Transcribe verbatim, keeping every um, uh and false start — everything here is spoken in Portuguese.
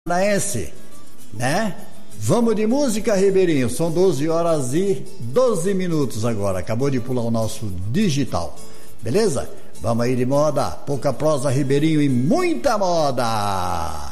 Paranaense, né? Vamos de música, Ribeirinho. São doze horas e doze minutos agora. Acabou de pular o nosso digital. Beleza? Vamos aí de moda. Pouca prosa, Ribeirinho, e muita moda.